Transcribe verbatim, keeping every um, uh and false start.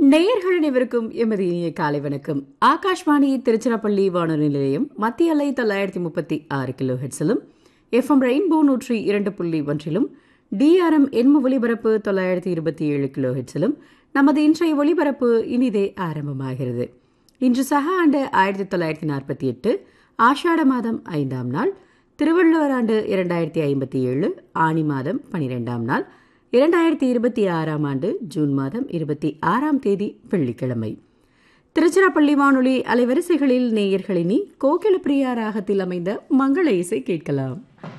நேயர்கள் அனைவருக்கும் எமது இனிய காலை வணக்கம். ஆகாஷ்வாணி திருச்சிராப்பள்ளி வானொலி நிலையம் மத்திய அலை தொள்ளாயிரத்தி முப்பத்தி ஆறு கிலோ ஹெட்ஸிலும் எஃப்எம் ரெயின்போ நூற்றி இரண்டு புள்ளி ஒன்றிலும் டிஆர்எம் எண்ம ஒலிபரப்பு தொள்ளாயிரத்தி இருபத்தி ஏழு கிலோ ஹெட்ஸிலும் நமது இன்றைய ஒலிபரப்பு இனிதே ஆரம்பமாகிறது. இன்று சக ஆண்டு ஆயிரத்தி தொள்ளாயிரத்தி நாற்பத்தி எட்டு ஆஷாட மாதம் ஐந்தாம் நாள், திருவள்ளுவர் ஆண்டு இரண்டாயிரத்தி ஐம்பத்தி ஏழு ஆணி மாதம் பனிரெண்டாம் நாள், இரண்டாயிரத்தி இருபத்தி ஆறாம் ஆண்டு ஜூன் மாதம் இருபத்தி ஆறாம் தேதி வெள்ளிக்கிழமை. திருச்சிராப்பள்ளி வானொலி அலைவரிசைகளில் நேயர்களினி கோகில பிரியா ராகத்தில் அமைந்த மங்கள இசை கேட்கலாம்.